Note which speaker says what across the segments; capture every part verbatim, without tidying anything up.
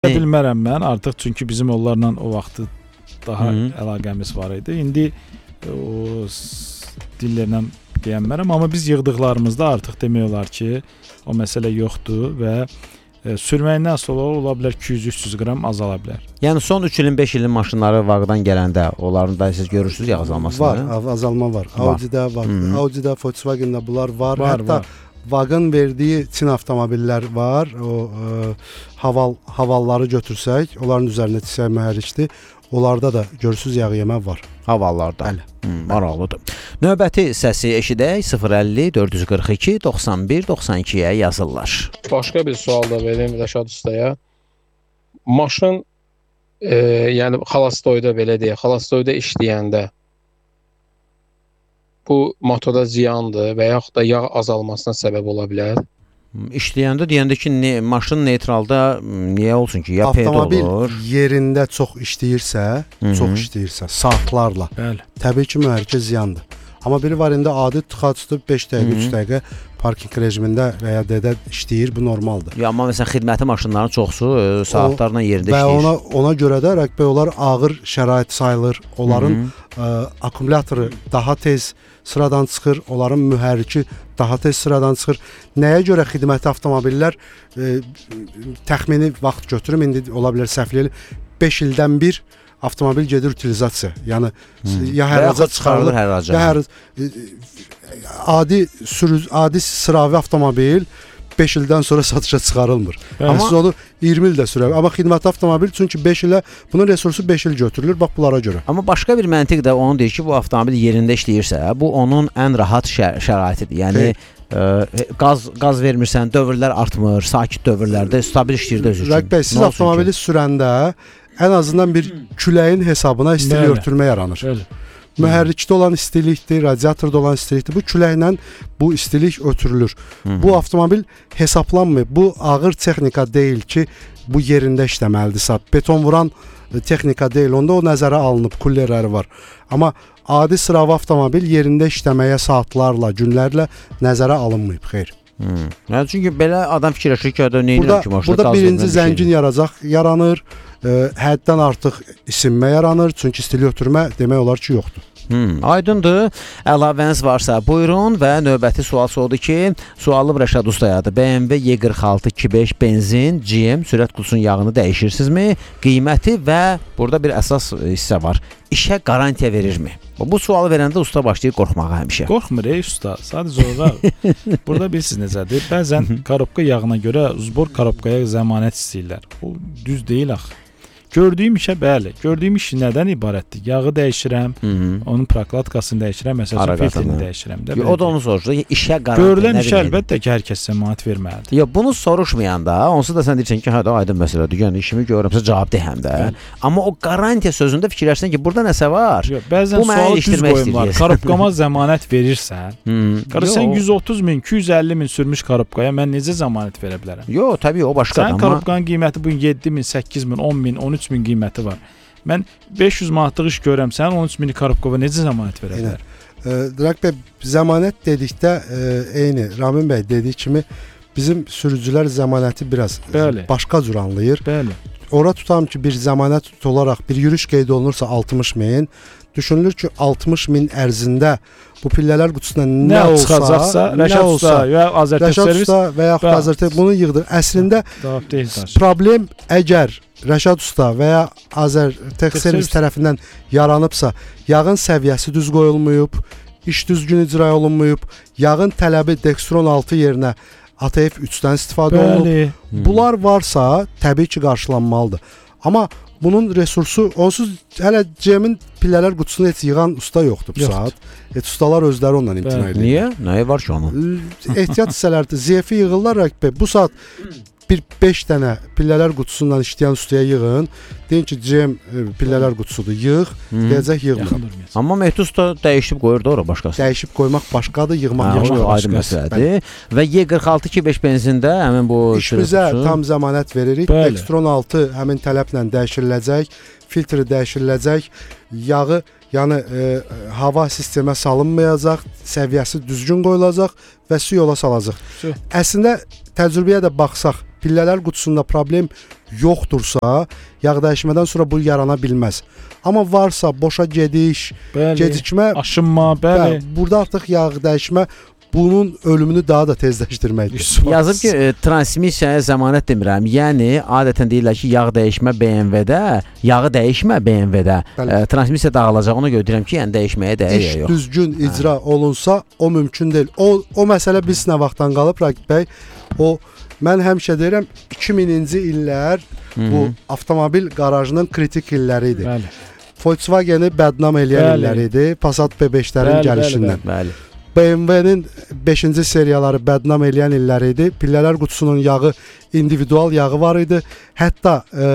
Speaker 1: Bilmərəm mən artıq, çünki bizim onlarla o vaxtı daha Hı -hı. əlaqəmiz var idi. İndi o dillərlə deyənmərəm, amma biz yığdıqlarımızda artıq demək olar ki, o məsələ yoxdur və e, sürməyindən sonra ola bilər iki yüz üç yüz qram azala bilər.
Speaker 2: Yəni son üç ilin, beş ilin maşınları vaqdan gələndə onların da siz görürsünüz ya azalmasını?
Speaker 3: Var, azalma var. var. Audi'də var. Audi'də, Volkswagen'də bunlar var. var Hətta var. Vaqın verdiyi Çin avtomobillər var. O e, haval havalları götürsək, onların üzərinə çisək mühərrikdir. Onlarda da görürsüz yağ yemə var.
Speaker 2: Havallarda.
Speaker 3: Bəli.
Speaker 2: Hmm, maraqlıdır. Növbəti səsi eşidək sıfır əlli dörd yüz qırx iki doxsan bir doxsan ikiyə yazırlar.
Speaker 4: Başqa bir sual da vereyim Rəşad ustaya. Maşın e, yəni xalastoyda belə deyək, xalastoyda işləyəndə bu motora ziyandır və yaxud da yağ azalmasına səbəb ola bilər.
Speaker 2: İşləyəndə deyəndə ki, ne, maşın neytralda niyə olsun ki, ya peyda olur?
Speaker 3: Avtomobil yerində çox işləyirsə, Hı -hı. çox işləyirsə, saatlarla, Bəli. təbii ki, mühərrikə ziyandır. Amma biri var indi adi tıxac beş dəqiqə, üç dəqiqə parking rejimində və ya D-də işləyir, bu normaldır.
Speaker 2: Ya amma məsələn xidməti maşınların çoxsu e, saatlarla yerində
Speaker 3: və
Speaker 2: işləyir.
Speaker 3: Və ona ona görə də rəqbə onlar ağır şərait sayılır. Onların Hı -hı. Ə, akkumulatoru daha tez sıradan çıxır, onların mühərriki daha tez sıradan çıxır. Nəyə görə xidməti avtomobillər e, təxmini vaxt götürüm, indi ola bilər səhvləyir, beş ildən bir avtomobil gedir utilizasiya. Yəni hmm. ya hərraca çıxarılır,
Speaker 2: hərraca.
Speaker 3: Ya hər e, adi sürücü adi sıravi avtomobil beş ildən sonra satışa çıxarılmır. Evet. Amma siz onu iyirmi ildə sürər. Amma xidmət avtomobil çünki beş ilə bunun resursu beş il götürülür bax bunlara görə.
Speaker 2: Amma başqa bir məntiq də onu deyir ki, bu avtomobil yerində işləyirsə, bu onun ən rahat şə şəraitidir. Yəni ə, qaz qaz vermirsən, dövrlər artmır, sakit dövrlərdə stabil işləyir də özü üçün.
Speaker 3: Rəqbə, siz avtomobili sürəndə ən azından bir küləyin hesabına istilik ötürmə yaranır. Bəli. Mühərrikdə olan istilikdir, radiatorda olan istilikdir. Bu küləklə bu istilik ötürülür. Hı -hı. Bu avtomobil hesablanmır. Bu ağır texnika deyil ki, bu yerində işləməlidirsə. Beton vuran texnika deyil. Onda o nəzərə alınıb, kullerləri var. Amma adi sıravi avtomobil yerində işləməyə saatlarla, günlərlə nəzərə alınmayıb, xeyr.
Speaker 2: Hmm. Yəni çünki belə adam fikirləşir ki, nə edirəm ki, maşında
Speaker 3: burada birinci zəngin yaracaq yaranır, ə, həddən artıq isinmə yaranır, çünki istilik ötürmə demək olar ki, yoxdur.
Speaker 2: Hmm, aydındır. Əlavəniz varsa buyurun və növbəti sual sorudur ki, sualım Rəşad ustayadır. B M W Y qırx altı iki beş benzin, G M sürət qutusunun yağını dəyişirsinizmi? Qiyməti və burada bir əsas hissə var. İşə qarantiya verirmi? Bu sualı verəndə usta başlayır qorxmağa həmişə.
Speaker 1: Qorxmur ey usta. Sadəcə olaraq burada bilirsiniz necədir? Bəzən korobka yağına görə uzbor korobkaya zəmanət istəyirlər. O düz deyil axı. Gördüyüm işə bəli. Gördüyüm iş nədən ibarətdir? Yağı dəyişirəm, Hı -hı. onun proklatkasını dəyişirəm, məsələn filtrini dəyişirəm də.
Speaker 2: Yo, o da onu soruşur. İşə qarantiya.
Speaker 1: Görülən işə əlbəttə ki, hər kəs zəmanət verməlidir.
Speaker 2: Yo, bunu soruşmayanda, onsuz da sən deyirsən ki, hə də aydın məsələdir. Yəni işimi görürəmsə cavab deyəm də. Hı. Amma o qarantiya sözündə fikirləşsən ki, burada nəsə var.
Speaker 1: Yo, bəzən sualı düz qoyurlar. Korobkama zəmanət verirsən, qarışsan yüz otuz min, iki yüz əlli min sürmüş korobkaya mən necə zəmanət verə bilərəm?
Speaker 2: Yo, təbii o başqadır.
Speaker 1: Sən korobkanın qiyməti bu gün yeddi min, səkkiz min, on min, on üç min qiyməti var. Mən beş yüz manatlıq iş görürəm, sən on üç min korobkova necə zəmanət verə bilər?
Speaker 3: Dirək bəy, zəmanət dedikdə e, eyni Ramin bəy dediyi kimi bizim sürücülər zəmanəti biraz Bəli. başqa cür anlayır.
Speaker 1: Bəli.
Speaker 3: Ora tutam ki, bir zəmanət olaraq bir yürüş qeyd olunursa altmış min, düşünülür ki, altmış min ərzində bu pillələr qutusuna nə, nə olsa,
Speaker 1: Rəşad usta və Azərtək servis
Speaker 3: və yaxud Azərtək bunu yığdır. Əslində problem əgər Rəşad usta və ya Azərtək servis tərəfindən yaranıbsa, yağın səviyyəsi düz qoyulmayıb, iş düzgün icra olunmayıb, yağın tələbi Dextron altı yerinə A T F üçdən istifadə olunub. Bunlar varsa təbii ki, qarşılanmalıdır. Amma bunun resursu onsuz hələ G M-in pillələr qutusunu heç yığan usta yoxdur bu saat. Et ustalar özləri ondan imtina edir.
Speaker 2: Niyə? Nəyə var ki onun?
Speaker 3: Ehtiyat hissələrdir. Z F-i yığırlar rəqbə. Bu saat bir beş dənə pillələr qutusundan işləyən ustaya yığın. Deyin ki, G M pillələr qutusudur. Yığ, deyəcək yığmır.
Speaker 2: Amma Mehdi usta dəyişib qoyur da ora başqası.
Speaker 3: Dəyişib qoymaq başqadır, yığmaq
Speaker 2: başqadır. Aydın məsələdir. Və Y qırx altı iki beş benzində həmin bu
Speaker 3: işimizə tam zəmanət veririk. Dextron altı həmin tələblə dəyişiriləcək, filtri dəyişiriləcək, yağı yəni e, hava sistemə salınmayacaq, səviyyəsi düzgün qoyulacaq və su yola salacaq. Əslində təcrübəyə də baxsaq pillələr qutusunda problem yoxdursa, yağ dəyişmədən sonra bu yarana bilməz. Amma varsa boşa gediş,
Speaker 1: bəli,
Speaker 3: gecikmə,
Speaker 1: aşınma, bəli.
Speaker 3: bəli, burada artıq yağ dəyişmə bunun ölümünü daha da tezləşdirməkdir.
Speaker 2: Yazıb ki, e, transmissiyaya zəmanət demirəm. Yəni adətən deyirlər ki, yağ dəyişmə B M W-də, yağı dəyişmə B M W-də. E, transmissiya dağılacaq. Ona görə deyirəm ki, yəni dəyişməyə dəyər ya yox.
Speaker 3: İş düzgün icra hə. olunsa o mümkün deyil. O o məsələ biz nə vaxtdan qalıb Raqib bəy? O mən həmişə deyirəm iki mininci illər Hı -hı. bu avtomobil qarajının kritik illəri idi.
Speaker 1: Bəli.
Speaker 3: Volkswagen-i bədnam eləyən illəri idi. Passat B beşlərin gəlişindən.
Speaker 2: Bəli. bəli.
Speaker 3: B M W-nin beşinci seriyaları bədnam eləyən illəri idi. Pillələr qutusunun yağı individual yağı var idi. Hətta e,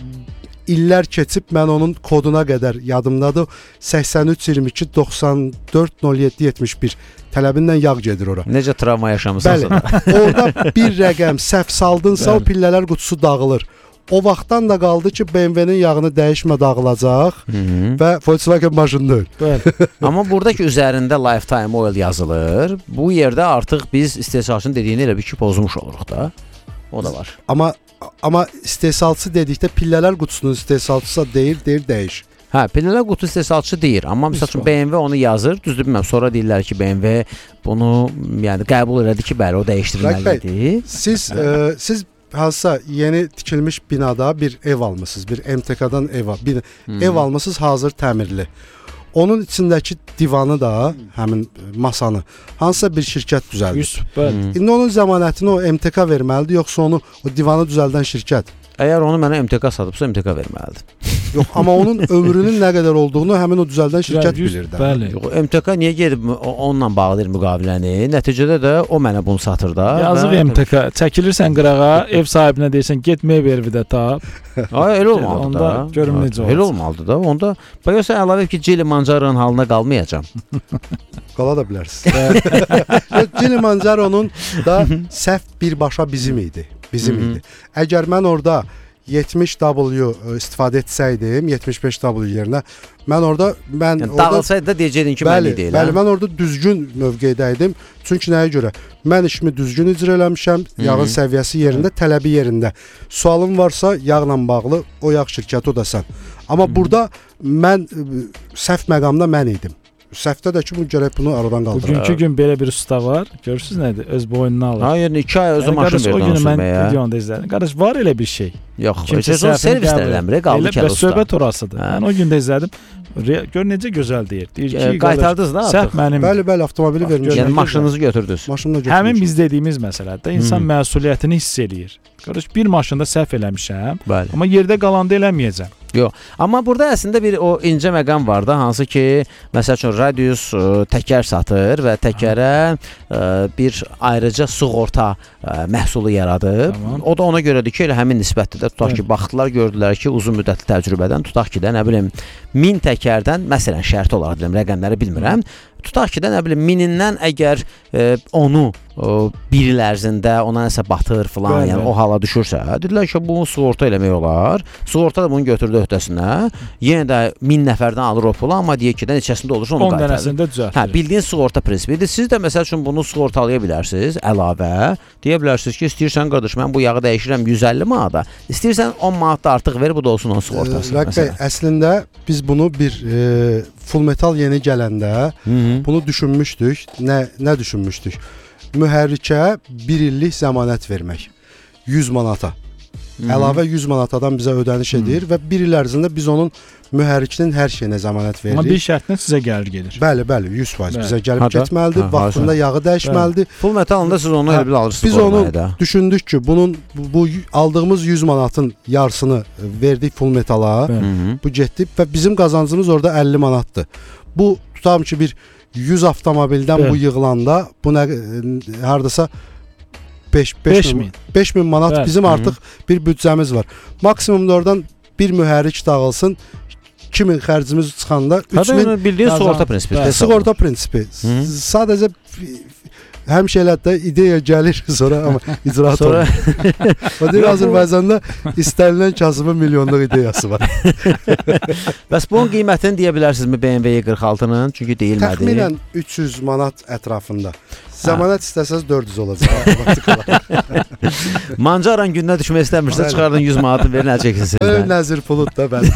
Speaker 3: illər keçib mən onun koduna qədər yadımdadır. səksən üç iyirmi iki doxsan dörd nol yeddi yetmiş bir tələbindən yağ gedir ora.
Speaker 2: Necə travma yaşamısansa.
Speaker 3: Bəli. Orada bir rəqəm səhv saldınsa o pillələr qutusu dağılır. O vaxtdan da qaldı ki, B M W-nin yağını dəyişmə dağılacaq Hı -hı. və Volkswagen maşını deyil.
Speaker 2: Amma buradakı üzərində lifetime oil yazılır. Bu yerdə artıq biz istehsalçının dediyini elə bir ki, pozmuş oluruq da. O da var.
Speaker 3: Amma amma istehsalçı dedikdə pillələr qutusunun istehsalçısa deyir, deyir dəyiş.
Speaker 2: Hə, pillələr qutu istehsalçı deyir. Amma məsəl üçün B M W onu yazır. Düzdür bilməm. Sonra deyirlər ki, B M W bunu yəni qəbul elədi ki, bəli, o dəyişdirilməlidir.
Speaker 3: Siz e, siz hansısa yeni tikilmiş binada bir ev almısınız, bir M T K'dan ev, bir hmm. ev almısınız hazır təmirli. Onun içindəki divanı da, həmin masanı hansısa bir şirkət düzəldir. Hmm. İndi onun zəmanətini o M T K verməlidir, yoxsa onu o divanı düzəldən şirkət?
Speaker 2: Əgər onu mənə M T K satıbsa M T K verməlidir.
Speaker 3: Yox, amma onun ömrünün nə qədər olduğunu həmin o düzəldən şirkət bilir də.
Speaker 1: Bəli.
Speaker 2: Yox, M T K niyə gedib onunla bağlıdır müqaviləni? Nəticədə də o mənə bunu satır da.
Speaker 1: Yazıq və... M T K, çəkilirsən qırağa, ev sahibinə deyirsən, getməyə ver bir də ta.
Speaker 2: Ay, elə olmalıdır
Speaker 1: onda
Speaker 2: da.
Speaker 1: Görüm necə olur.
Speaker 2: Elə olmalıdır da. Onda bayaqsa əlavə ki, Kilimancaro'nun halına qalmayacam.
Speaker 3: Qala da bilərsiniz. Kilimancaro'nun da səhv birbaşa bizim idi. Bizim Hı -hı. idi. Əgər mən orada yetmiş W istifadə etsəydim, yetmiş beş W yerinə, mən orada mən
Speaker 2: yəni,
Speaker 3: orada
Speaker 2: dağılsaydı da deyəcəkdin ki,
Speaker 3: bəli,
Speaker 2: mən deyil.
Speaker 3: Bəli, mən orada düzgün mövqeydəydim. Çünki nəyə görə? Mən işimi düzgün icra eləmişəm, yağın səviyyəsi yerində, tələbi yerində. Sualın varsa yağla bağlı o yağ şirkəti o da sən. Amma Hı -hı. burada mən səhv məqamda mən idim. Səhvdə də ki, bu gərək bunu aradan qaldırar.
Speaker 1: Bugünkü gün belə bir usta var. Görürsüz nədir? Öz boynuna alır.
Speaker 2: Hayır, iki ay özü
Speaker 1: yəni,
Speaker 2: maşın verdi.
Speaker 1: O günü mən videonda izlədim. Qardaş, var elə bir şey.
Speaker 2: Yox, o servislər eləmir, qaldı ki, usta.
Speaker 1: Söhbət orasıdır. Mən o gün də izlədim. Gör necə gözəl deyir. Deyir ki,
Speaker 2: qaytardınız da artıq.
Speaker 1: Mənim.
Speaker 3: Bəli, bəli, avtomobili vermiş.
Speaker 2: Yəni maşınınızı götürdünüz.
Speaker 3: Maşınla götürmüş.
Speaker 1: Həmin biz dediyimiz məsələdə insan hmm. məsuliyyətini hiss eləyir. Qardaş, bir maşında səhv eləmişəm, bəli. Amma yerdə qalanda eləməyəcəm.
Speaker 2: Yox, amma burada əslində bir o incə məqam var da, hansı ki, məsəl üçün Radius ə, təkər satır və təkərə ə, bir ayrıca sığorta ə, məhsulu yaradıb. Tamam. O da ona görədir ki, elə həmin nisbətdə də tutaq ki, baxdılar, gördülər ki, uzun müddətli təcrübədən tutaq ki də, nə bilim, min təkərdən, məsələn, şərti olaraq deyirəm, rəqəmləri bilmirəm, tutaq ki də, nə bilim, minindən əgər e, onu o, bir il ərzində ona nəsə batır filan, bəli, yəni o hala düşürsə, dedilər ki, bunu sığorta eləmək olar. Sığorta da bunu götürdü öhdəsinə. Yenə də min nəfərdən alır o pulu, amma deyək ki, də neçəsində olursa onu qaytarır.
Speaker 1: on dənəsində düzəltir.
Speaker 2: Hə, bildiyin sığorta prinsipidir. Siz də məsəl üçün bunu sığortalaya bilərsiniz, əlavə. Deyə bilərsiniz ki, istəyirsən qardaş, mən bu yağı dəyişirəm yüz əlli manata. İstəyirsən on manat da artıq ver, bu da olsun onun sığortası.
Speaker 3: Rəqib bəy, əslində biz bunu bir e, Full Metal yeni gələndə Hı -hı. bunu düşünmüşdük. Nə nə düşünmüşdük? Mühərrikə bir illik zəmanət vermək. yüz manata. Hı -hı. Əlavə yüz manatadan bizə ödəniş edir Hı -hı. və bir il ərzində biz onun mühərrikinin hər şeyinə zəmanət veririk.
Speaker 1: Amma bir şərtlə sizə gəlir gedir.
Speaker 3: Bəli, bəli, yüz faiz bəli. Bizə gəlib Hada. getməlidir, ha, vaxtında yağı dəyişməlidir.
Speaker 2: Full Metalında siz onu elə bil alırsınız.
Speaker 3: Biz onu da. düşündük ki, bunun bu, bu aldığımız yüz manatın yarısını verdik Full Metala. Hı -hı. Bu getdi və bizim qazancımız orada əlli manatdır. Bu tutam ki bir yüz avtomobildən bəli. bu yığılanda bu nə hardasa beş min manat bəli. bizim artıq Hı -hı. bir büdcəmiz var. Maksimumda oradan bir mühərrik dağılsın, iki min xərcimiz çıxanda üç min
Speaker 2: bildiyin sığorta prinsipi.
Speaker 3: Sığorta prinsipi. Sadəcə həmişə elə də ideya gəlir sonra amma icraat
Speaker 2: sonra...
Speaker 3: olmur. O deyir Azərbaycanda istənilən kasıbın milyonluq ideyası var.
Speaker 2: Bəs bunun qiymətini deyə bilərsinizmi B M W qırx altının? Çünki deyilmədi.
Speaker 3: Təxminən üç yüz manat ətrafında. Zəmanət istəsəz dörd yüz olacaq avtomatik olaraq.
Speaker 2: Mancaran gününə düşmək istəmirsə çıxardın yüz manatı verin, əl çəkirsiniz.
Speaker 3: Nəzir Bulut da bəzi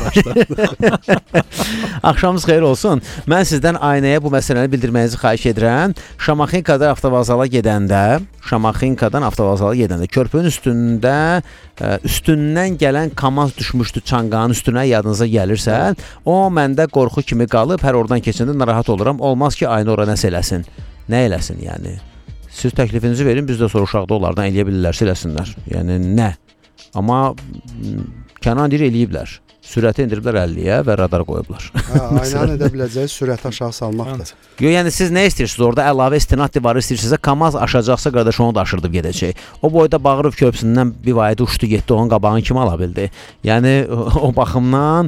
Speaker 3: başda.
Speaker 2: Axşamınız xeyir olsun. Mən sizdən aynaya bu məsələni bildirməyinizi xahiş edirəm. Şamaxınkadan avtovağzala gedəndə, Şamaxınkadan avtovağzala gedəndə körpünün üstündə üstündən gələn KAMAZ düşmüşdü çanqanın üstünə, yadınıza gəlirsə, o məndə qorxu kimi qalıb, hər oradan keçəndə narahat oluram. Olmaz ki, aynı ora nəsə eləsin. Nə eləsin yəni? Siz təklifinizi verin, biz də soruşaq da onlardan eləyə bilirlərsə eləsinlər. Yəni nə? Amma Kənan deyir eləyiblər. Sürəti indiriblər əlliyə və radar qoyublar.
Speaker 3: Hə, aynanın edə biləcəyi sürəti aşağı salmaqdır.
Speaker 2: Yox, yəni siz nə istəyirsiniz? Orada əlavə istinad divarı istəyirsinizsə, KAMAZ aşacaqsa qardaş onu da aşırdıb gedəcək. O boyda Bağırov körpüsündən bir vaydı uçdu, getdi, onun qabağını kim ala bildi? Yəni o baxımdan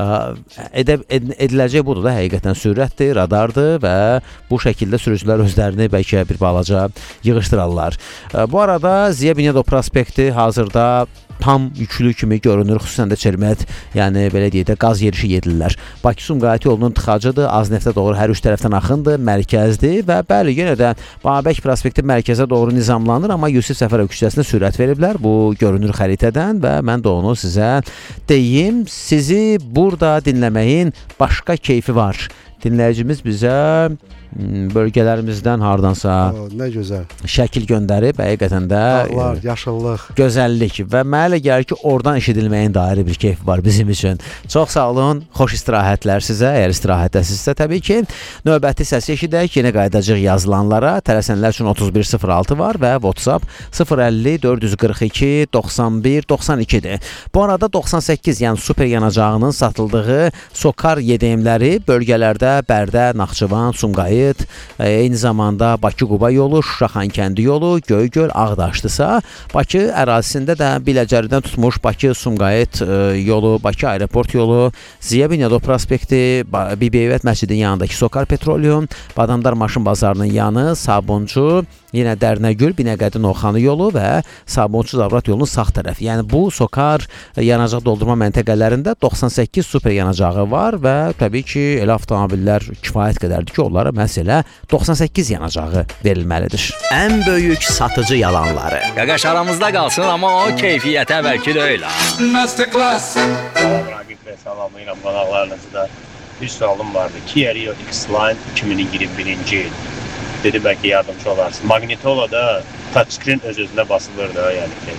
Speaker 2: edə, ed, ediləcək budur da, həqiqətən sürətdir, radardır və bu şəkildə sürücülər özlərini bəlkə bir balaca yığışdırarlar. Bu arada Ziya Bünyadov prospekti hazırda tam yüklü kimi görünür, xüsusən də Çelmet, yəni belə deyək də qaz yerişi yedirlər. Bakı-Sumqayıt yolunun tıxacıdır, az neftə doğru hər üç tərəfdən axındır, mərkəzdir və bəli, yenə də Babək prospekti mərkəzə doğru nizamlanır, amma Yusif Səfərov küçəsinə sürət veriblər. Bu görünür xəritədən və mən də onu sizə deyim. Sizi burada dinləməyin başqa keyfi var. Dinləyicimiz bizə bölgələrimizdən hardansa
Speaker 3: o, nə gözəl
Speaker 2: şəkil göndərib, həqiqətən də
Speaker 3: dağlar, yaşıllıq,
Speaker 2: gözəllik və mənə elə gəlir ki, oradan eşidilməyin də ayrı bir keyfi var bizim üçün. Çox sağ olun, xoş istirahətlər sizə, əgər istirahətdəsinizsə təbii ki. Növbəti səsi eşidək, yenə qayıdacaq yazılanlara. Tələsənlər üçün otuz bir sıfır altı var və WhatsApp sıfır əlli dörd yüz qırx iki doxsan bir doxsan ikidir. Bu arada doxsan səkkiz, yəni super yanacağının satıldığı Sokar Y D M-ləri bölgələrdə Bərdə, Naxçıvan, Sumqayıt, eyni zamanda Bakı-Quba yolu, Şuşa-Xankəndi yolu, Göygöl, Ağdaşdısa, Bakı ərazisində də Biləcəridən tutmuş Bakı-Sumqayıt yolu, Bakı aeroport yolu, Ziya Bünyadov prospekti, Bibiyevət məscidinin yanındakı Sokar Petroleum, Badamdar maşın bazarının yanı, Sabuncu, yenə Dərnəgül, Binəqədi Novxanı yolu və Sabunçu Zavrat yolunun sağ tərəfi. Yəni bu Sokar yanacaq doldurma məntəqələrində doxsan səkkiz super yanacağı var və təbii ki, elə avtomobillər kifayət qədərdir ki, onlara məhz elə doxsan səkkiz yanacağı verilməlidir.
Speaker 5: Ən böyük satıcı yalanları. Qaqaş aramızda qalsın, amma o keyfiyyətə bəlkə də öyle. Masterclass.
Speaker 6: Raqib və salamlayıram qonaqlarınızı da. Bir sualım vardı. Kia Rio X-Line iki min iyirmi birinci il. Dedi bəlkə yardımcı olarsın. Magnitola'da touchscreen öz-özünə basılır da, yəni ki,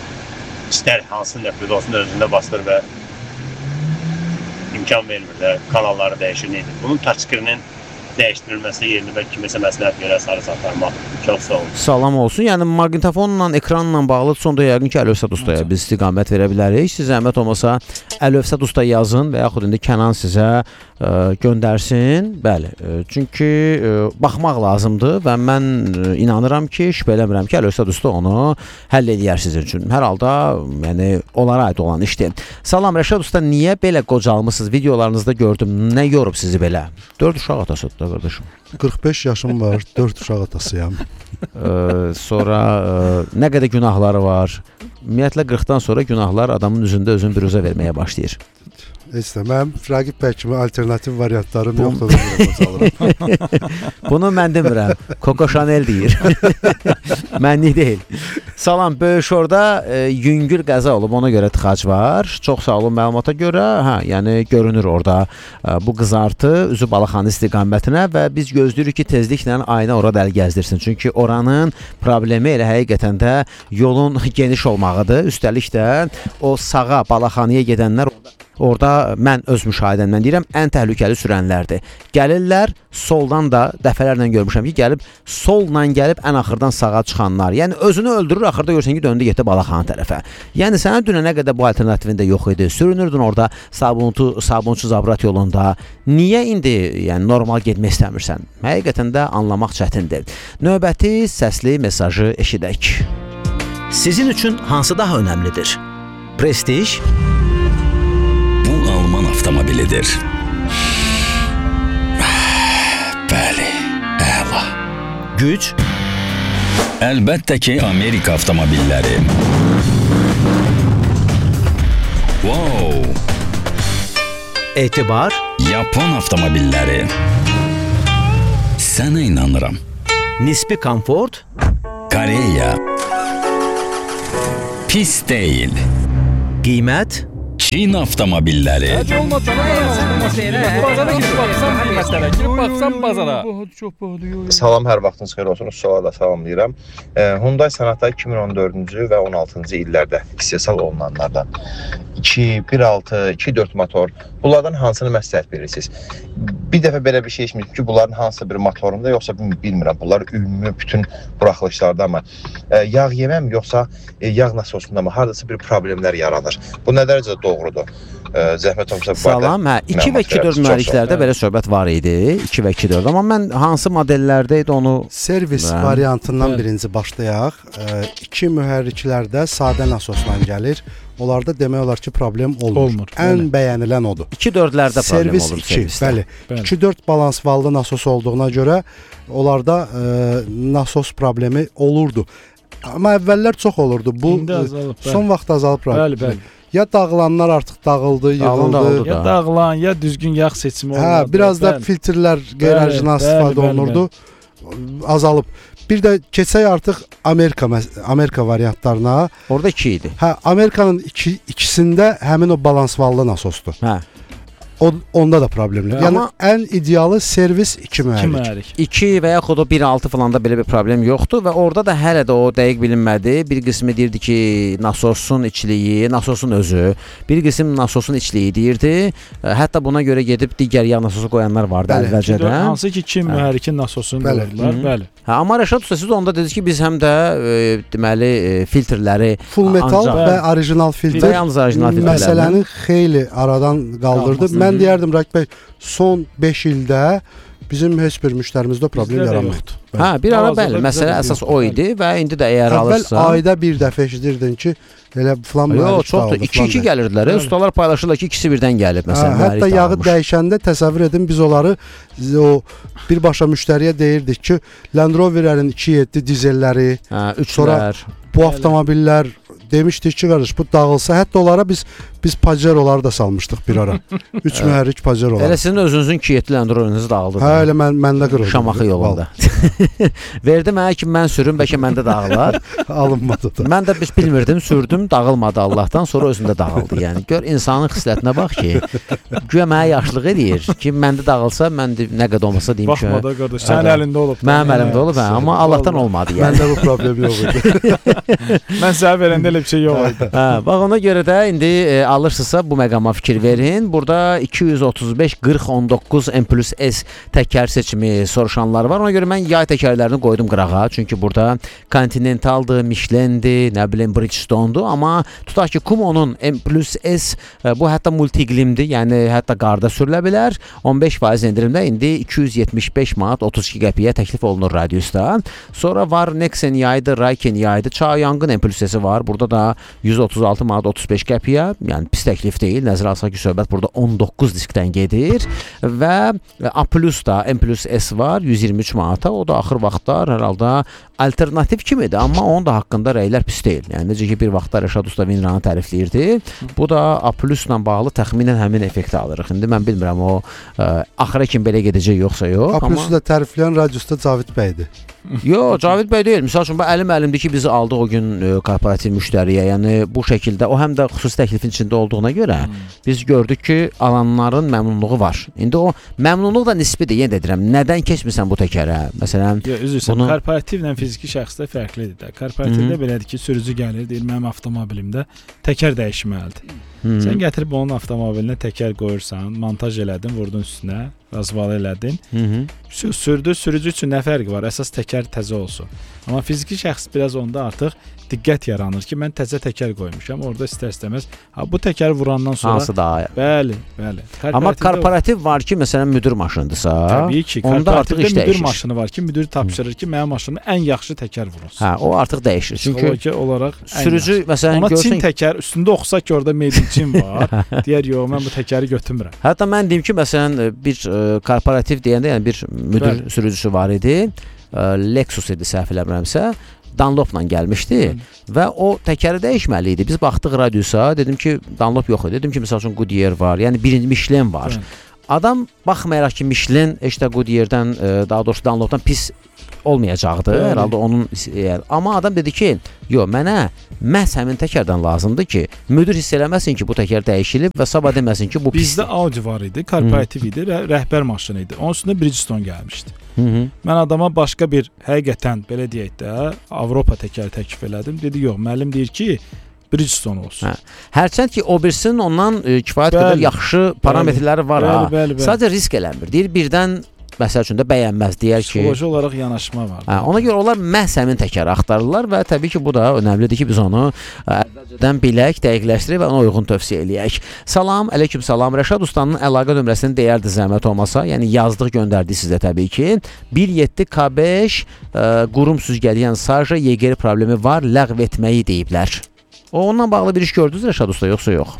Speaker 6: istər hansı nöqtədə olsun özündə basılır və imkan vermir də, kanalları dəyişir, neydir? Bunun touchscreenin dəyişdirilməsi yerini və kiməsə məsləhət görə sarı saxlarmaq. Çox sağ olun.
Speaker 2: Salam olsun. Yəni maqnitofonla, ekranla bağlı sonda yəqin ki, Əlövsət ustaya biz istiqamət verə bilərik. Siz zəhmət olmasa Əlövsət usta yazın və yaxud indi Kənan sizə ə, göndərsin. Bəli. Ə, çünki ə, baxmaq lazımdır və mən ə, inanıram ki, şübhə eləmirəm ki, Əlövsət usta onu həll edər sizin üçün. Hər halda, yəni onlara aid olan işdir. Salam Rəşad usta, niyə belə qocalmısınız? Videolarınızda gördüm. Nə yorub sizi belə? dörd uşaq atasıdır da qardaşım.
Speaker 3: qırx beş yaşım var, dörd uşaq atasıyam.
Speaker 2: Ə, sonra ə, nə qədər günahları var. Ümumiyyətlə qırxdan sonra günahlar adamın üzündə özünü büruzə verməyə başlayır.
Speaker 3: Heç də, mənim Rəqib bəy kimi alternativ variantlarım Bu... yoxdur da qocalıram.
Speaker 2: Bunu mən demirəm. Coco Chanel deyir. Mənlik deyil. Salam, Böyüşorda e, yüngül qəza olub, ona görə tıxac var. Çox sağ olun məlumata görə. Hə, yəni görünür orada e, bu qızartı üzü Balaxanı istiqamətinə və biz gözləyirik ki, tezliklə ayna orada əl gəzdirsin. Çünki oranın problemi elə həqiqətən də yolun geniş olmağıdır. Üstəlik də o sağa Balaxanıya gedənlər orada Orada mən öz müşahidəmdən deyirəm, ən təhlükəli sürənlərdir. Gəlirlər, soldan da dəfələrlə görmüşəm ki, gəlib, solla gəlib ən axırdan sağa çıxanlar. Yəni, özünü öldürür, axırda görsən ki, döndü, getdi Balaxanı tərəfə. Yəni, sənə dünənə qədər bu alternativin də yox idi. Sürünürdün orada Sabunçu, Sabunçu Zavrat yolunda. Niyə indi yəni, normal getmək istəmirsən? Həqiqətən də anlamaq çətindir. Növbəti səsli mesajı eşidək.
Speaker 5: Sizin üçün hansı daha önəmlidir? Prestij?
Speaker 7: Alman avtomobilidir. Bəli, əla.
Speaker 5: Güc?
Speaker 7: Əlbəttə ki, Amerika avtomobilləri. Wow!
Speaker 5: Etibar?
Speaker 7: Yapon avtomobilləri. Sənə inanıram.
Speaker 2: Nisbi komfort.
Speaker 7: Koreya. Pis değil.
Speaker 2: Qiymət.
Speaker 7: Çin avtomobilləri.
Speaker 8: Salam, hər vaxtınız xeyir olsun. Suala da salamlayıram. E, Hyundai Sonata iki min on dördüncü və on altıncı illərdə istehsal olunanlardan iki, bir altı, iki dörd motor. Bunlardan hansını məsləhət verirsiniz? Bir dəfə belə bir şey eşitmişdim ki, bunların hansı bir motorunda yoxsa bilmirəm. Bunlar ümumi bütün buraxılışlarda mı? E, yağ yeməm yoxsa e, yağ nasosunda mı? Hardasa bir problemlər yaranır. Bu nə dərəcədə doğrudur? E, zəhmət olmasa bu barədə.
Speaker 2: Salam, hə, iki və iki dörd mühərriklərdə belə söhbət var idi. iki və iki dörd. Amma mən hansı modellərdə idi onu
Speaker 3: servis mən... variantından birinci başlayaq. E, iki mühərriklərdə sadə nasosla gəlir. Onlarda demək olar ki, problem olmur. olmur Ən bəli. bəyənilən odur.
Speaker 2: iki dördlərdə problem
Speaker 3: servis
Speaker 2: olur
Speaker 3: iki,
Speaker 2: servisdə.
Speaker 3: Bəli. bəli. iki dörd balans vallı nasos olduğuna görə onlarda e, nasos problemi olurdu. Amma əvvəllər çox olurdu. Bu azalıb, son vaxt azalıb.
Speaker 1: Bəli, bəli.
Speaker 3: Ya dağılanlar artıq dağıldı, yığıldı.
Speaker 1: Dağıldı, ya dağılan, ya düzgün yağ seçimi olurdu.
Speaker 3: Hə, biraz da bəli. filtrlər qeyri-orijinal istifadə olunurdu. Azalıb. Bir də keçək artıq Amerika Amerika variantlarına.
Speaker 2: Orada iki idi.
Speaker 3: Hə, Amerikanın iki, ikisində həmin o balans vallı nasosdur.
Speaker 2: Hə.
Speaker 3: O, onda da problemli. Yəni amma ən idealı servis iki mühərrik.
Speaker 2: iki və yaxud o bir altı falanda belə bir problem yoxdur və orada da hələ də o dəqiq bilinmədi. Bir qismi deyirdi ki, nasosun içliyi, nasosun özü, bir qism nasosun içliyi deyirdi. Hətta buna görə gedib digər yağ nasosu qoyanlar vardı əvvəlcədən.
Speaker 1: Hansı ki, iki mühərrikin nasosunu qoyurlar. Bəli.
Speaker 2: Hə, amma Rəşad usta siz onda dediniz ki, biz həm də e, deməli e, filtrləri
Speaker 3: full metal ancaq, və orijinal filtr
Speaker 2: və yalnız orijinal filtrləri
Speaker 3: məsələni xeyli aradan qaldırdı. Qalmasın. Mən deyərdim Rəqib bəy, son beş ildə bizim heç bir müştərimizdə problem yaranmırdı.
Speaker 2: Hə, bir ara bəli, məsələ əsas o idi və indi də əgər alırsa...
Speaker 3: Əvvəl ayda bir dəfə eşidirdin ki, elə filan mühərrik
Speaker 2: yox, çoxdur. iki iki gəlirdilər. Ustalar paylaşırlar ki, ikisi birdən gəlib. Məsələn,
Speaker 3: hə, hətta yağı dəyişəndə təsəvvür edin, biz onları o birbaşa müştəriyə deyirdik ki, Land Rover'lərin iki yeddi dizelləri,
Speaker 2: hə,
Speaker 3: sonra bu avtomobillər demişdik ki, qardaş, bu dağılsa, hətta onlara biz biz Pajero'ları da salmışdıq bir ara. üç mühərrik Pajero.
Speaker 2: Elə sizin özünüzün iki yeddi Land Rover'ınız dağıldı.
Speaker 3: Hə, elə mən məndə qırıldı.
Speaker 2: Şamaxı yolunda. Verdi mənə ki, mən sürüm, bəlkə məndə dağılar.
Speaker 3: Alınmadı da.
Speaker 2: Mən də biz bilmirdim, sürdüm, dağılmadı Allahdan, sonra özündə dağıldı. Yəni gör insanın xislətinə bax ki, güya mənə yaşlıq eləyir ki, məndə dağılsa, mən də nə qədər olmasa deyim ki,
Speaker 1: baxma da qardaş, sənin əlində olub.
Speaker 2: Mənim əlimdə olub, hə, amma Allahdan olmadı yəni.
Speaker 3: Məndə bu problem yox idi.
Speaker 1: Mən sənə verəndə elə bir şey yox idi.
Speaker 2: Hə, bax ona görə də indi e, alırsınızsa bu məqama fikir verin. Burada iki yüz otuz beş qırx on doqquz M plus S təkər seçimi soruşanlar var. Ona görə mən yay təkərlərini qoydum qırağa. Çünki burada Continental'dır, Michelin'dir, nə bilim Bridgestone'dur. Amma tutaq ki, Kumo'nun M plus S e, bu hətta multi-iqlimdir. Yəni hətta qarda sürülə bilər. on beş faiz endirimdə indi iki yüz yetmiş beş manat otuz iki qəpiyə təklif olunur radiusda. Sonra var Nexen yayıdır, Raiken yayıdır, Chaoyang'ın M plus S'i var. Burada da yüz otuz altı manat otuz beş qəpiyə. Yəni pis təklif deyil. Nəzərə alsaq ki, söhbət burada on doqquz diskdən gedir və A plus da M plus S var yüz iyirmi üç manata. O da axır vaxtlar hər halda alternativ kimidir, amma onun da haqqında rəylər pis deyil. Yəni necə ki, bir vaxtlar Rəşad usta Winranı tərifləyirdi. Bu da A plus-la bağlı təxminən həmin effekti alırıq. İndi mən bilmirəm o ə, axıra kimi belə gedəcək yoxsa yox.
Speaker 3: A plus-u da tərifləyən radiusda Cavid bəydir.
Speaker 2: Yox, Cavid bəy deyil. Məsəl üçün, bu əlim əlimdir ki, bizi aldıq o gün ə, korporativ müştəriyə. Yəni bu şəkildə, o həm də xüsusi təklifin içində olduğuna görə hmm. biz gördük ki, alanların məmnunluğu var. İndi o məmnunluq da nisbidir. Yenə də deyirəm, nədən keçmirsən bu təkərə? Məsələn,
Speaker 1: yox, üzrsən, bunu... korporativlə fiziki şəxsdə fərqlidir də. Korporativdə belədir ki, sürücü gəlir, deyir, mənim avtomobilimdə təkər dəyişməlidir. Hmm. Sən gətirib onun avtomobilinə təkər qoyursan, montaj elədin, vurdun üstünə, razvalı elədin. Hmm. Sürdü, sürücü üçün nə fərqi var? Əsas təkər təzə olsun. Amma fiziki şəxs biraz onda artıq diqqət yaranır ki, mən təzə təkər qoymuşam. Orada istər-istəməz, ha bu təkəri vurandan sonra
Speaker 2: hansı daha?
Speaker 1: Bəli, bəli.
Speaker 2: Amma korporativ var ki, məsələn, müdür maşınıdırsa,
Speaker 1: təbii ki, onda artıq iş dəyişir. Müdür maşını var ki, müdür tapşırır ki, mənim maşınıma ən yaxşı təkər vurulsun.
Speaker 2: Hə, o artıq dəyişir. Çünki
Speaker 1: olaraq
Speaker 2: sürücü məsələn
Speaker 1: ona
Speaker 2: görsən
Speaker 1: Çin təkər üstündə oxusa ki, orada made in Çin var. Deyər, yox, mən bu təkəri götürmürəm.
Speaker 2: Hətta mən deyim ki, məsələn, bir ə, korporativ deyəndə, yəni bir müdür bəli. Sürücüsü var idi. Ə, Lexus idi, səhv eləmirəmsə. Dunlopla gəlmişdi hmm. və o təkəri dəyişməli idi. Biz baxdıq radiusa, dedim ki, Dunlop yox idi. Dedim ki, məsəl üçün Goodyear var, yəni birinci Michelin var. Hmm. Adam baxmayaraq ki, Michelin işte Goodyear'dan, daha doğrusu Dunlop'dan pis olmayacaqdı. Bəli. Herhalde onun amma adam dedi ki, yox, mənə məhz həmin təkərdən lazımdır ki, müdir hiss eləməsin ki, bu təkər dəyişilib və sabah deməsin ki, bu pisdir.
Speaker 1: Bizdə Audi var idi, korporativ idi, rə rəhbər maşını idi. Onun üstündə Bridgestone gəlmişdi. Hı -hı. Mən adama başqa bir, həqiqətən belə deyək də, Avropa təkəri təklif elədim. Dedi, yox, müəllim deyir ki, Bridgestone olsun. Hə.
Speaker 2: Hərçənd ki, o birisinin ondan e, kifayət bəli, qədər yaxşı parametrləri var.
Speaker 1: Bəli,
Speaker 2: ha.
Speaker 1: Bəli, bəli.
Speaker 2: Sadəcə risk eləmir. Deyir, birdən məsəl üçün də bəyənməz, deyər ki,
Speaker 1: psixoloji olaraq yanaşma var.
Speaker 2: Hə, ona görə onlar məhz həmin təkəri axtarırlar və təbii ki, bu da önəmlidir ki, biz onu əvvəlcədən bilək, dəqiqləşdirək və ona uyğun tövsiyə eləyək. Salam, aleyküm salam. Rəşad ustanın əlaqə nömrəsini deyərdi zəhmət olmasa, yəni yazdıq, göndərdik sizə təbii ki. bir yeddi K beş ə, qurum süzgəliyən sarja Yegeri problemi var, ləğv etməyi deyiblər. O onunla bağlı bir iş gördünüz Rəşad usta, yoxsa yox?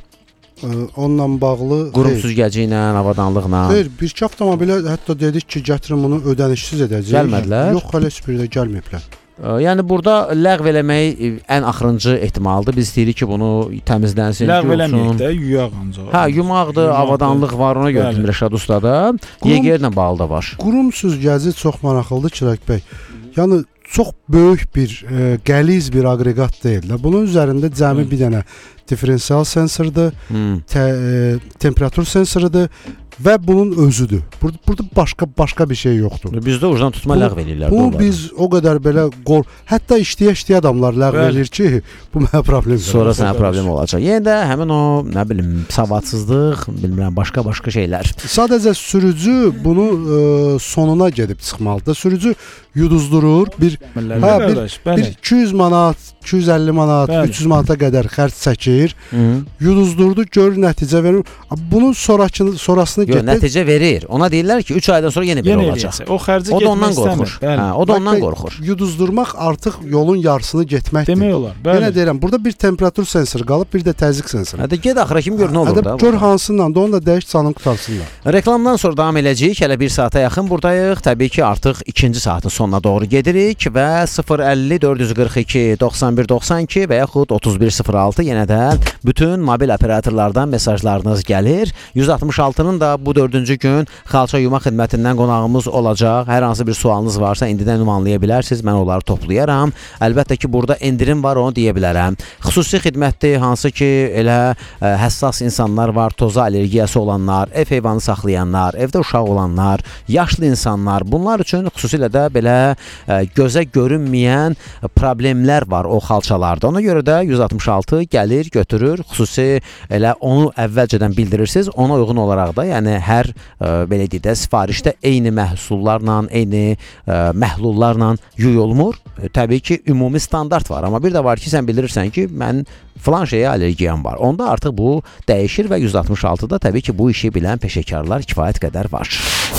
Speaker 3: Onunla bağlı
Speaker 2: qurum süzgəci ilə, avadanlıqla.
Speaker 3: Xeyr, bir-iki avtomobilə hətta dedik ki, gətirin bunu ödənişsiz edəcəyik.
Speaker 2: Gəlmədilər?
Speaker 3: Yox, hələ heç biri də gəlməyiblər.
Speaker 2: Yəni burada ləğv eləmək ən axırıncı ehtimaldır. Biz deyirik ki, bunu təmizlənsin,
Speaker 1: ləğv eləməyək də, yuyaq ancaq.
Speaker 2: Hə, yumaqdır, avadanlıq var, ona görə ki, Rəşad ustada. Yegerlə bağlı da var.
Speaker 3: Qurum süzgəci çox maraqlıdır Çirək bəy. Yəni çox böyük bir e, qəliz bir aqreqat deyil də. Bunun üzərində cəmi hmm. bir dənə diferensial sensordur, hmm. te, e, temperatur sensorudur və bunun özüdür. Burada, burada başqa başqa bir şey yoxdur.
Speaker 2: Bizdə ucdan tutma ləğv eləyirlər.
Speaker 3: Bu biz o qədər belə qol, hətta işləyə-işləyə adamlar ləğv eləyir ki, bu mənə problem.
Speaker 2: Sonra sənə problem olacaq. Yenə də həmin o, nə bilim, savadsızlıq, bilmirəm, başqa-başqa şeylər.
Speaker 3: Sadəcə sürücü bunu e, sonuna gedib çıxmalıdır. Sürücü yuduzdurur, bir hə, bir, bir iki yüz manat, iki yüz əlli manat, bəli, üç yüz manata qədər xərc çəkir. Hı. Yuduzdurdu, görür nəticə verir. Bunun sonrakını, sonrasını
Speaker 2: Yo, nəticə verir. Ona deyirlər ki, üç aydan sonra yenə belə olacaq.
Speaker 1: O xərci
Speaker 2: o da ondan qorxur. Hə, o da ondan qorxur.
Speaker 3: Yuduzdurmaq artıq yolun yarısını getməkdir.
Speaker 1: Demək olar. Bəli.
Speaker 3: Yenə deyirəm, burada bir temperatur sensoru qalıb, bir də təzyiq sensoru.
Speaker 2: Hədə get axıra kim gör nə olur da.
Speaker 3: Gör hansından da onu da dəyiş canın qutarsınlar.
Speaker 2: Reklamdan sonra davam eləyəcəyik. Hələ bir saata yaxın buradayıq. Təbii ki, artıq ikinci saatın sonuna doğru gedirik və sıfır əlli dörd yüz qırx iki doxsan bir doxsan iki və yaxud otuz bir sıfır altı yenə də bütün mobil operatorlardan mesajlarınız gəlir. yüz altmış altının da bu dördüncü gün xalça yuma xidmətindən qonağımız olacaq. Hər hansı bir sualınız varsa indidən ünvanlaya bilərsiniz. Mən onları toplayaram. Əlbəttə ki, burada endirim var, onu deyə bilərəm. Xüsusi xidmətdir, hansı ki, elə ə, həssas insanlar var, toza allergiyası olanlar, ev heyvanı saxlayanlar, evdə uşaq olanlar, yaşlı insanlar. Bunlar üçün xüsusilə də belə ə, gözə görünməyən problemlər var o xalçalarda. Ona görə də yüz altmış altı gəlir, götürür. Xüsusi elə onu əvvəlcədən bildirirsiniz. Ona uyğun olaraq da, yəni hər ə, belə deyək də sifarişdə eyni məhsullarla, eyni ə, məhlullarla yuyulmur. E, təbii ki, ümumi standart var. Amma bir də var ki, sən bildirirsən ki, mən filan şeyə allergiyam var. Onda artıq bu dəyişir və yüz altmış altıda təbii ki, bu işi bilən peşəkarlar kifayət qədər var.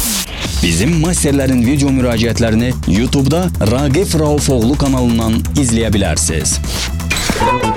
Speaker 7: Bizim masterlərin video müraciətlərini YouTube'da Raqif Raufoğlu kanalından izləyə bilərsiniz.